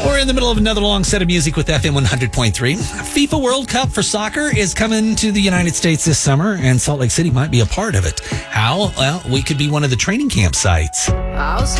We're in the middle of another long set of music with FM 100.3. FIFA World Cup for soccer is coming to the United States this summer, and Salt Lake City might be a part of it. How? Well, we could be one of the training camp sites.